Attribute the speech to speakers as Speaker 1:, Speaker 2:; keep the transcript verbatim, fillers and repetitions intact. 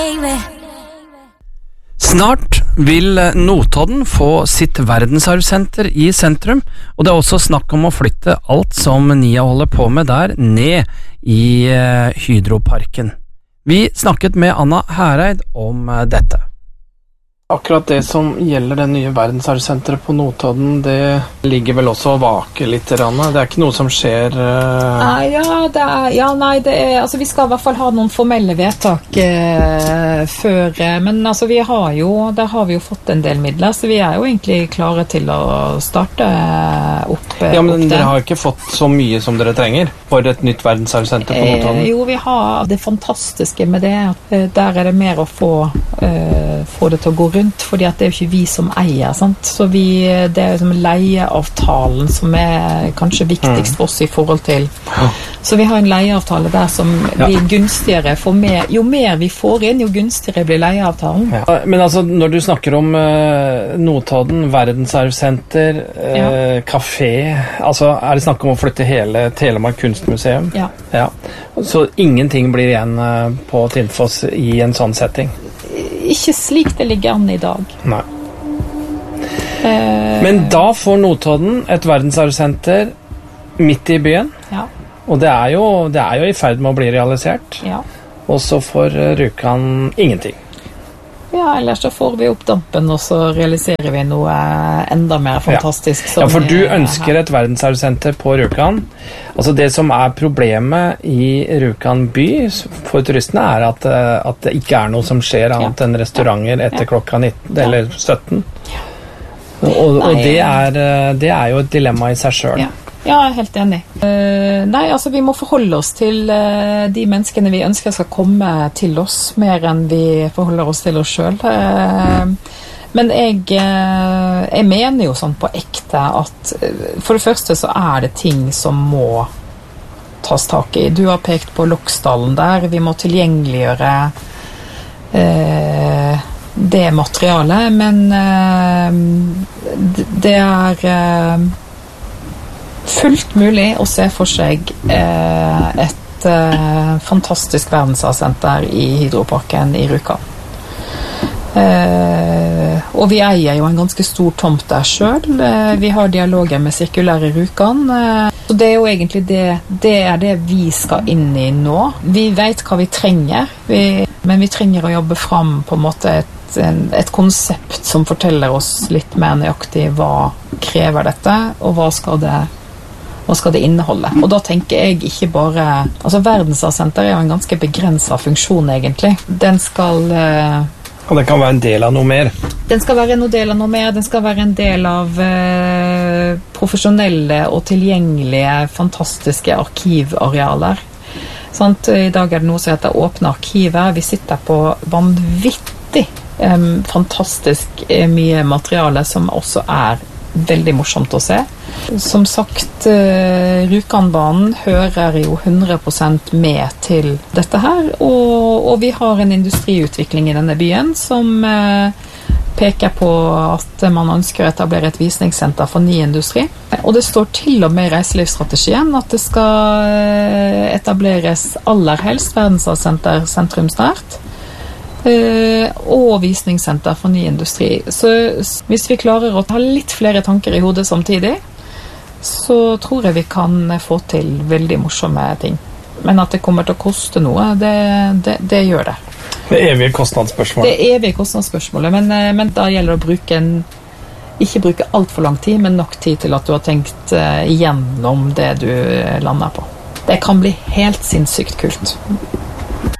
Speaker 1: Snart vil Notodden få sitt verdensarvsenter i sentrum, og det er også snakk om å flytte alt som Nia holder på med der, ned i Hydroparken. Vi snakket med Anna Hereid om dette. Akkurat det som gjelder det nye verdensarvsenteret på Notodden, det ligger vel også og vaker litt, Rana. Det er ikke noe som skjer... Uh...
Speaker 2: Nei, ja, det er, ja, nei, det er, altså vi skal i hvert fall ha noen formelle vedtak uh, før, uh, men altså vi har jo, der har vi jo fått en del midler, så vi er jo egentlig klare til å starte uh, opp uh,
Speaker 1: Ja, men
Speaker 2: opp
Speaker 1: dere har ikke fått så mye som dere trenger for et nytt verdensarvsenter på Notodden?
Speaker 2: Uh, jo, vi har det fantastiske med det, at uh, der er det mer å få, uh, få det til å gå rundt, fordi at det er jo ikke vi som eier, sant? Så vi, det er liksom leieavtalen som er kanskje viktigst for oss i forhold til. Så vi har en leieavtale der som
Speaker 1: Ja.
Speaker 2: blir gunstigere for mer. Jo mer vi får inn, jo gunstigere blir leieavtalen.
Speaker 1: Ja. Men altså, når du snakker om uh, Notodden, verdensarvsenter, uh,
Speaker 2: Ja.
Speaker 1: kafé, altså er det snakk om å flytte hele Telemark kunstmuseum?
Speaker 2: Ja.
Speaker 1: Ja. Så ingenting blir igjen uh, på Tinfoss i en sånn setting?
Speaker 2: Ikke slik det ligger an i dag.
Speaker 1: Nei.
Speaker 2: Eh,
Speaker 1: Men da får Notodden et verdensarvsenter midt i byen,
Speaker 2: ja,
Speaker 1: og det er jo, det er jo i ferd med å bli realisert,
Speaker 2: ja.
Speaker 1: og så får uh, Rjukan ingenting.
Speaker 2: Ja, ellers så får vi opp dampen, og så realiserer vi noe enda mer fantastisk.
Speaker 1: Ja, for du
Speaker 2: er
Speaker 1: ønsker
Speaker 2: her.
Speaker 1: et verdensarvsenter på Rjukan. Altså det som er problemet i Rjukan by for turistene er at, eh, at det ikke er noe som skjer annet
Speaker 2: Ja.
Speaker 1: enn restauranter etter
Speaker 2: Ja.
Speaker 1: klokka nitten,
Speaker 2: Ja.
Speaker 1: eller sytten. Og, og
Speaker 2: Nei.
Speaker 1: det, er, eh, det er jo et dilemma i seg selv.
Speaker 2: Ja. Ja, jeg er helt enig. Uh, nei, altså vi må forholde oss til uh, de menneskene vi ønsker skal komme til oss, mer enn vi forholder oss til oss selv. Uh, men jeg, uh, jeg mener jo sånn på ekte at uh, for det første så er det ting som må tas tak i. Du har pekt på Loksdalen der. Vi må tilgjengeliggjøre uh, det materialet, men uh, det er... Uh, fullt mulig å se for seg eh, et eh, fantastisk verdensarvsenter i Hydroparken i Rjukan. Eh, og vi eier jo en ganske stor tomt der selv. Eh, vi har dialoger med Sirkulære Rjukan. Eh, så det er jo egentlig det, det er det vi skal inn i nå. Vi vet hva vi trenger, vi, men vi trenger å jobbe fram på en måte et, en, et konsept som forteller oss litt mer nøyaktig hva krever dette, og hva skal det Hva skal det inneholde? Og da tenker jeg ikke bare... Altså, verdensarvsenter er jo en ganske begrenset funksjon, egentlig. Den skal... Eh,
Speaker 1: Og det kan være en del av noe mer.
Speaker 2: Den skal være en del av noe mer. Den skal være en del av eh, profesjonelle og tilgjengelige, fantastiske arkivarealer. Sant? I dag er det noe som heter åpne arkiver. Vi sitter på vanvittig eh, fantastisk eh, mye materiale som også er veldig morsomt å se. Som sagt, uh, Rjukanbanen hører jo hundre prosent med til dette her, og, og vi har en industriutvikling i denne byen som uh, peker på at man ønsker å etablere et visningssenter for ny industri. Og det står til og med i reiselivsstrategien at det skal etableres aller helst verdensarvsenter sentrumsnært. Uh, og visningssenter for ny industri. Så hvis vi klarer å ha litt flere tanker i hodet samtidig, så tror jeg vi kan få til veldig morsomme ting. Men at det kommer til å koste noe, det, det, det gjør det.
Speaker 1: Det evige kostnadsspørsmålet.
Speaker 2: Det evige kostnadsspørsmålet, men, men da gjelder det å bruke en, ikke bruke alt for lang tid, men nok tid til at du har tenkt uh, igjennom det du lander på. Det kan bli helt sinnssykt kult.